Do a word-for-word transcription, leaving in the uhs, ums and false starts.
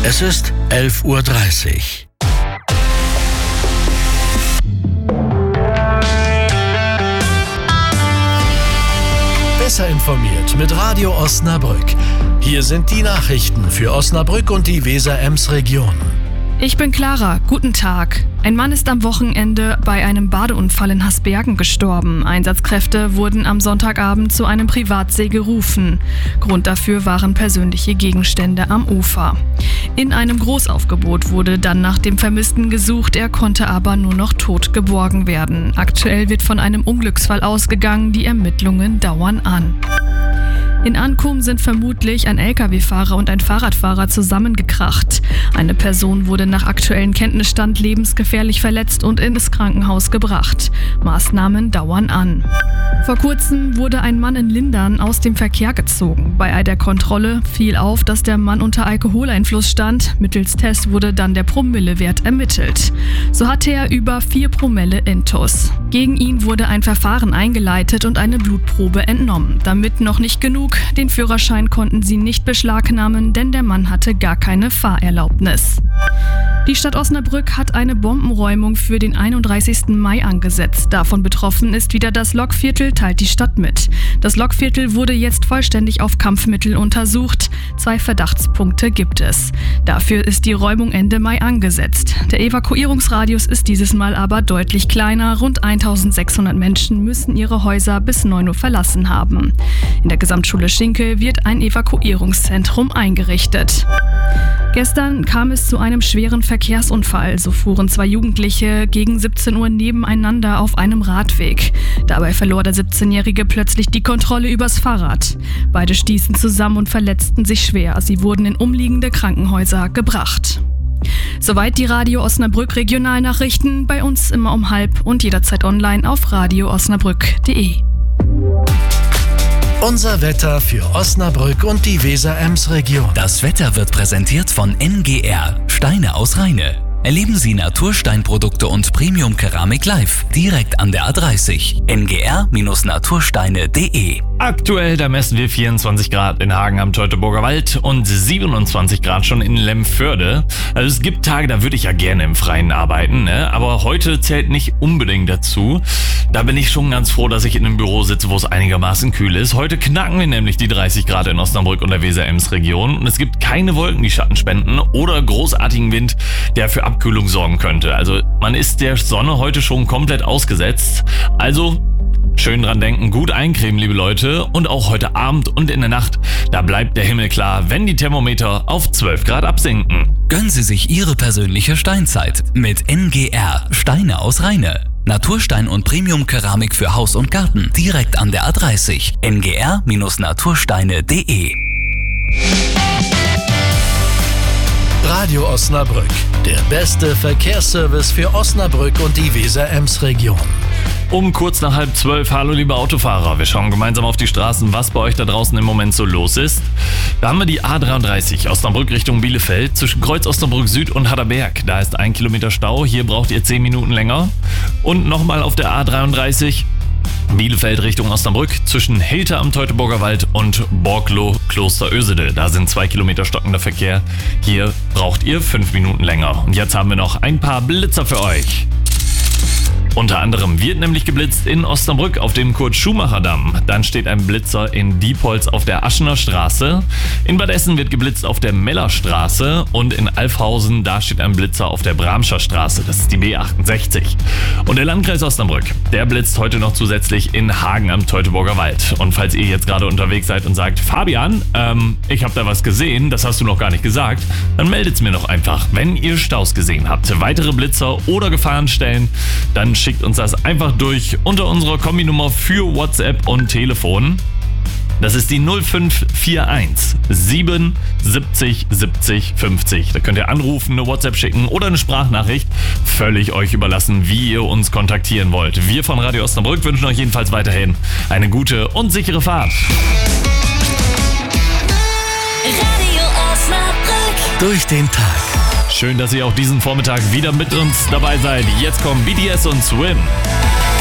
Es ist elf Uhr dreißig. Besser informiert mit Radio Osnabrück. Hier sind die Nachrichten für Osnabrück und die Weser-Ems-Region. Ich bin Clara, guten Tag. Ein Mann ist am Wochenende bei einem Badeunfall in Hasbergen gestorben. Einsatzkräfte wurden am Sonntagabend zu einem Privatsee gerufen. Grund dafür waren persönliche Gegenstände am Ufer. In einem Großaufgebot wurde dann nach dem Vermissten gesucht, er konnte aber nur noch tot geborgen werden. Aktuell wird von einem Unglücksfall ausgegangen, die Ermittlungen dauern an. In Ankum sind vermutlich ein L K W-Fahrer und ein Fahrradfahrer zusammengekracht. Eine Person wurde nach aktuellem Kenntnisstand lebensgefährlich verletzt und ins Krankenhaus gebracht. Maßnahmen dauern an. Vor kurzem wurde ein Mann in Lindern aus dem Verkehr gezogen. Bei der Kontrolle fiel auf, dass der Mann unter Alkoholeinfluss stand. Mittels Test wurde dann der Promillewert ermittelt. So hatte er über vier Promille intus. Gegen ihn wurde ein Verfahren eingeleitet und eine Blutprobe entnommen. Damit noch nicht genug. Den Führerschein konnten sie nicht beschlagnahmen, denn der Mann hatte gar keine Fahrerlaubnis. Die Stadt Osnabrück hat eine Bombenräumung für den einunddreißigsten Mai angesetzt. Davon betroffen ist wieder das Lokviertel, teilt die Stadt mit. Das Lokviertel wurde jetzt vollständig auf Kampfmittel untersucht. Zwei Verdachtspunkte gibt es. Dafür ist die Räumung Ende Mai angesetzt. Der Evakuierungsradius ist dieses Mal aber deutlich kleiner. Rund eintausendsechshundert Menschen müssen ihre Häuser bis neun Uhr verlassen haben. In der Gesamtschule Schinkel wird ein Evakuierungszentrum eingerichtet. Gestern kam es zu einem schweren Verkehrsunfall. So fuhren zwei Jugendliche gegen siebzehn Uhr nebeneinander auf einem Radweg. Dabei verlor der siebzehnjährige plötzlich die Kontrolle übers Fahrrad. Beide stießen zusammen und verletzten sich schwer. Sie wurden in umliegende Krankenhäuser gebracht. Soweit die Radio Osnabrück Regionalnachrichten. Bei uns immer um halb und jederzeit online auf radio osnabrück punkt de. Unser Wetter für Osnabrück und die Weser-Ems-Region. Das Wetter wird präsentiert von N G R, Steine aus Rheine. Erleben Sie Natursteinprodukte und Premium-Keramik live, direkt an der A dreißig. N G R Natursteine punkt de. Aktuell, da messen wir vierundzwanzig Grad in Hagen am Teutoburger Wald und siebenundzwanzig Grad schon in Lemförde. Also es gibt Tage, da würde ich ja gerne im Freien arbeiten, ne? Aber heute zählt nicht unbedingt dazu. Da bin ich schon ganz froh, dass ich in einem Büro sitze, wo es einigermaßen kühl ist. Heute knacken wir nämlich die dreißig Grad in Osnabrück und der Weser-Ems-Region und es gibt keine Wolken, die Schatten spenden oder großartigen Wind, der für Abkühlung sorgen könnte. Also man ist der Sonne heute schon komplett ausgesetzt. Also schön dran denken, gut eincremen, liebe Leute. Und auch heute Abend und in der Nacht, da bleibt der Himmel klar, wenn die Thermometer auf zwölf Grad absinken. Gönnen Sie sich Ihre persönliche Steinzeit mit N G R, Steine aus Rheine. Naturstein und Premium-Keramik für Haus und Garten, direkt an der A dreißig. N G R Natursteine punkt de. Radio Osnabrück, der beste Verkehrsservice für Osnabrück und die Weser-Ems-Region. Um kurz nach halb zwölf, hallo liebe Autofahrer, wir schauen gemeinsam auf die Straßen, was bei euch da draußen im Moment so los ist. Da haben wir die A dreiunddreißig, Osnabrück Richtung Bielefeld, zwischen Kreuz Osnabrück Süd und Harderberg. Da ist ein Kilometer Stau, hier braucht ihr zehn Minuten länger. Und nochmal auf der A dreiunddreißig, Bielefeld Richtung Osnabrück, zwischen Hilter am Teutoburger Wald und Borglo Kloster Ösede. Da sind zwei Kilometer stockender Verkehr. Hier braucht ihr fünf Minuten länger. Und jetzt haben wir noch ein paar Blitzer für euch. Unter anderem wird nämlich geblitzt in Osnabrück auf dem Kurt-Schumacher-Damm. Dann steht ein Blitzer in Diepholz auf der Aschener Straße. In Bad Essen wird geblitzt auf der Mellerstraße. Und in Alfhausen, da steht ein Blitzer auf der Bramscher Straße. Das ist die B achtundsechzig. Und der Landkreis Osnabrück, der blitzt heute noch zusätzlich in Hagen am Teutoburger Wald. Und falls ihr jetzt gerade unterwegs seid und sagt, Fabian, ähm, ich habe da was gesehen, das hast du noch gar nicht gesagt, dann meldet's mir doch einfach, wenn ihr Staus gesehen habt. Weitere Blitzer oder Gefahrenstellen, dann schickt uns das einfach durch unter unserer Kombinummer für WhatsApp und Telefon. Das ist die null fünf vier eins sieben siebzig siebzig fünfzig. Da könnt ihr anrufen, eine WhatsApp schicken oder eine Sprachnachricht. Völlig euch überlassen, wie ihr uns kontaktieren wollt. Wir von Radio Osnabrück wünschen euch jedenfalls weiterhin eine gute und sichere Fahrt. Radio Osnabrück. Durch den Tag. Schön, dass ihr auch diesen Vormittag wieder mit uns dabei seid. Jetzt kommen B T S und Swim.